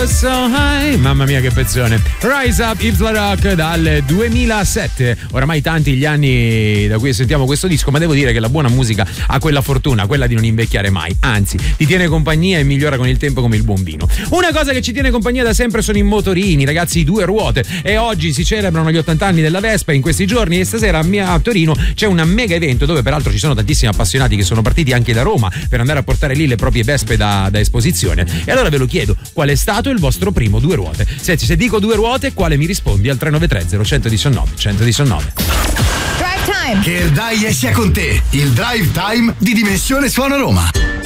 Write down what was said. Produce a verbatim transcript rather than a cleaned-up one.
so high. Mamma mia che pezzone. Rise Up, Yves Larock dal duemilasette. Oramai tanti gli anni da cui sentiamo questo disco, ma devo dire che la buona musica ha quella fortuna, quella di non invecchiare mai, anzi ti tiene compagnia e migliora con il tempo come il buon vino. Una cosa che ci tiene compagnia da sempre sono i motorini, ragazzi, i due ruote, e oggi si celebrano gli ottanta anni della Vespa in questi giorni, e stasera a Torino c'è un mega evento dove peraltro ci sono tantissimi appassionati che sono partiti anche da Roma per andare a portare lì le proprie Vespe da, da esposizione. E allora ve lo chiedo, qual è stato il vostro primo due ruote? Se, se dico due ruote, quale mi rispondi al tre nove tre zero uno uno nove uno uno nove. Drive Time. Che il Dai sia con te, il Drive Time di Dimensione Suona Roma.